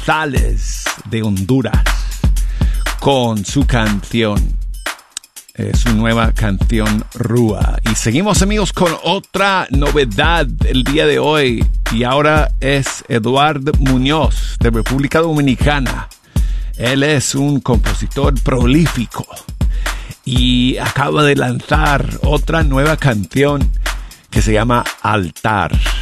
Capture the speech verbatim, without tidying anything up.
González de Honduras con su canción, eh, su nueva canción Rúa. Y seguimos, amigos, con otra novedad el día de hoy, y ahora es Eduardo Muñoz de República Dominicana. Él es un compositor prolífico y acaba de lanzar otra nueva canción que se llama Altar.